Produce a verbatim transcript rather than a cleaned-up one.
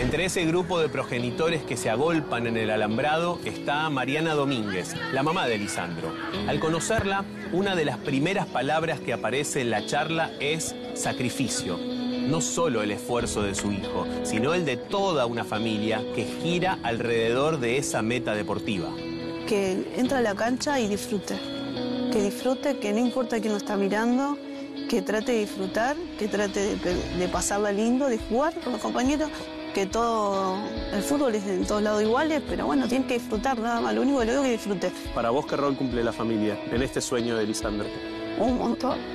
Entre ese grupo de progenitores que se agolpan en el alambrado está Mariana Domínguez, la mamá de Lisandro. Al conocerla, una de las primeras palabras que aparece en la charla es sacrificio. No solo el esfuerzo de su hijo, sino el de toda una familia que gira alrededor de esa meta deportiva. Que entre a la cancha y disfrute. Que disfrute, que no importa quién lo está mirando, que trate de disfrutar, que trate de, de pasarla lindo, de jugar con los compañeros, que todo, el fútbol es en todos lados iguales, pero bueno, tienen que disfrutar nada más, lo único que le digo es que disfrute. Para vos, ¿qué rol cumple la familia en este sueño de Lisandro? Un montón.